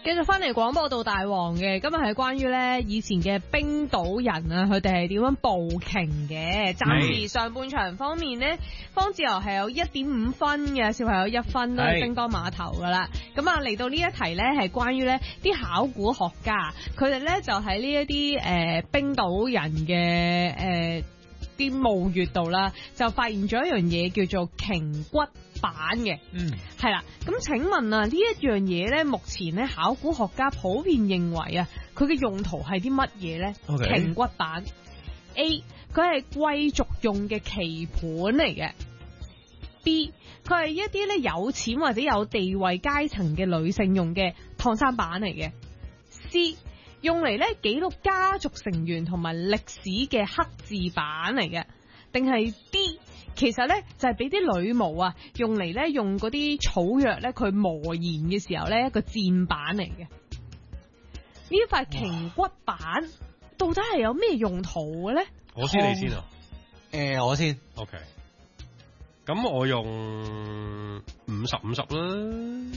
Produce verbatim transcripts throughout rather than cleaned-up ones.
繼續翻嚟廣播道大王嘅，今日係關於咧以前嘅冰島人啊，佢哋係點樣捕鯨嘅。暫時上半場方面呢，方志豪係有一點五分嘅，小朋友一分都係叮當碼頭噶啦。咁啊嚟到呢一題呢，係關於呢啲考古學家，佢哋呢就喺呢一啲誒冰島人嘅誒啲墓穴度啦，就發現咗一樣嘢叫做鯨骨板嘅。嗯，係啦。咁請問啊，呢一樣嘢咧，目前咧考古學家普遍認為啊，佢嘅用途係啲乜嘢咧？鯨 Okay. 骨板 A， 佢係貴族用嘅棋盤嚟嘅。B， 佢係一啲咧有錢或者有地位階層嘅女性用嘅燙衫板嚟嘅。C，用嚟咧記錄家族成員同埋歷史嘅刻字板嚟嘅，定係 D， 其實咧就係俾啲女巫啊用嚟咧用嗰啲草藥咧佢磨研嘅時候咧一個箭板嚟嘅。呢一塊鯨骨板到底係有咩用途嘅咧？ 我先你先啊。 誒、呃，我先。 OK。咁我用五十五十啦。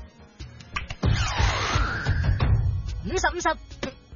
五十五十，誒，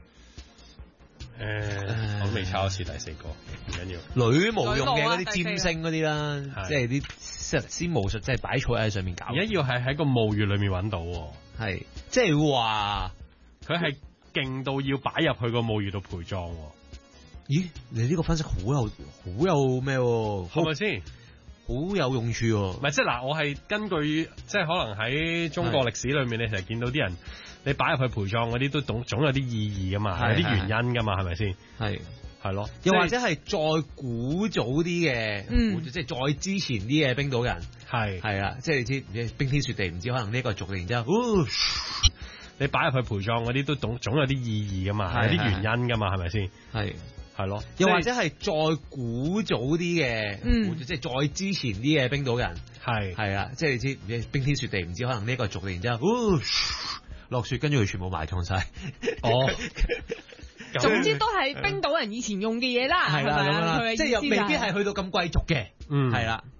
我都未抄一次第四個，唔緊要。 女巫用嘅嗰啲占星嗰啲啦，即係啲先巫術，即係擺草喺上面搞。 而家要係喺個墓穴裏面揾到， 係即係話佢係勁到要擺入去個墓穴度陪葬。 咦？你呢個分析好有好有咩？ 係咪先？ 好有用處喎。 唔係即係嗱，我係根據即係可能喺中國歷史裏面，你成日見到啲人。你擺入去陪葬嗰啲都總總有啲意義噶嘛，有啲原因噶嘛，係咪先？係係咯， 又或者係再古早啲嘅， 嗯， 即係再之前啲嘅冰島人， 係係啊，即係你知唔知冰天雪地，唔知可能呢個族嘅，然之後， 哦、你擺入去陪葬嗰啲都總總有啲意義噶嘛，有啲原因噶嘛，係咪先？係係咯， 又或者係再古早啲嘅， 嗯， 即係再之前啲嘅冰島人， 係係啊，即係你知唔知冰天雪地，唔知可能呢個族嘅，然之後，哦落雪，跟住佢全部埋葬晒。 哦， 總之都係冰島人以前用嘅嘢啦，係啦，咁啦，即係又未必係去到咁貴族嘅， 嗯， 係啦。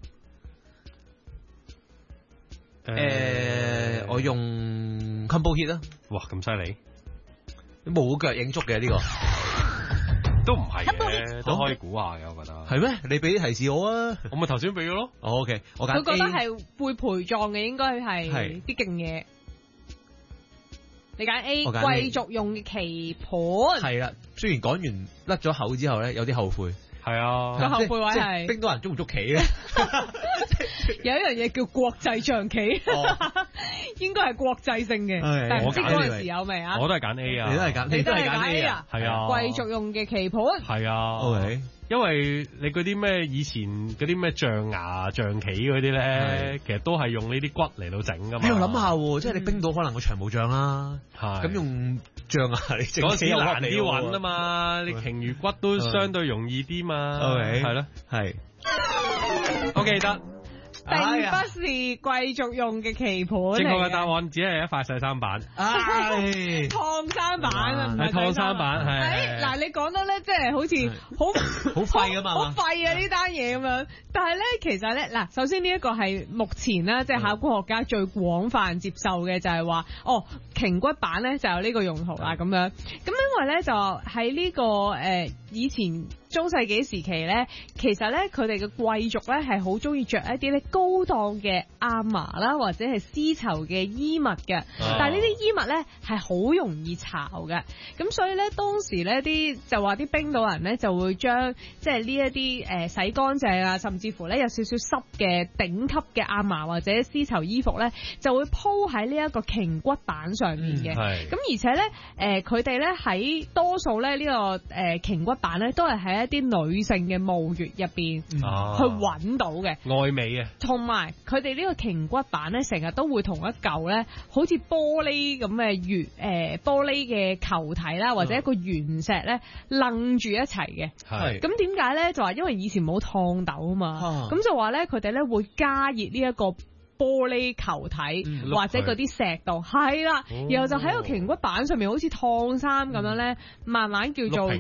誒，我用 combo hit 啦。 哇，咁犀利！ 冇腳影足嘅呢個， 都唔係嘅，都可以估下嘅，我覺得。 係咩？你俾啲提示我啊！ 我咪頭先俾咗咯。 哦 OK， 我揀 A。 佢覺得係會陪葬嘅，應該係啲勁嘢。你揀 A， 貴族用嘅棋盤。 係啦，雖然講完甩咗口之後咧，有啲後悔。 係啊， 個後悔位係冰島人捉唔捉棋咧？ 有一樣嘢叫國際象棋，應該係國際性嘅，但係唔知嗰陣時有未啊？ 我都係揀 A 啊， 你都係揀， 你都係揀 A 啊？ 係啊， 貴族用嘅棋盤。 係啊。OK。因為你嗰啲咩以前嗰啲咩象牙象棋嗰啲咧，其實都係用呢啲骨嚟到整噶嘛。 你又諗下，即係你冰島可能個長毛象啦，咁用象牙嚟整， 嗰時難啲揾啊嘛，你鯨魚骨都相對容易啲嘛。OK，係咯，係。我記得。 並不是貴族用嘅棋盤嚟嘅。 正確嘅答案只係一塊細三板。 唉，燙衫板啊， 係燙衫板係。 嗱，你講得咧，即係好似好好廢噶嘛， 好廢啊呢單嘢咁樣。但係咧，其實咧，嗱，首先呢一個係目前咧，即係考古學家最廣泛接受嘅就係話，哦，鯨骨板咧就有呢個用途啦咁樣。咁因為咧就喺呢個誒以前中世紀時期咧，其實咧佢哋嘅貴族咧係好中意着一啲咧高檔嘅亞麻啦，或者係絲綢嘅衣物嘅。哦、但係呢啲衣物咧係好容易潮嘅，咁所以咧當時咧啲就話啲冰島人咧就會將即係呢一啲誒洗乾淨啊，甚至乎咧有少少濕嘅頂級嘅亞麻或者絲綢衣服咧，就會鋪喺呢一個鯨骨板上面嘅。咁、嗯、而且咧誒佢哋咧喺多數咧呢、這個誒鯨、呃、骨板咧都係喺一啲女性嘅墓穴入邊去揾到嘅， 愛美嘅。 同埋佢哋呢個鯨骨板咧，成日都會同一嚿咧，好似玻璃咁嘅圓誒玻璃嘅球體啦，或者一個圓石咧，楞住一齊嘅。係咁點解咧？就話因為以前冇燙斗啊嘛，咁就話咧佢哋咧會加熱呢一個玻璃球體、嗯、或者嗰啲石度，係啦，然後就喺個鯨骨板上面好似燙衫咁樣咧，慢慢叫做。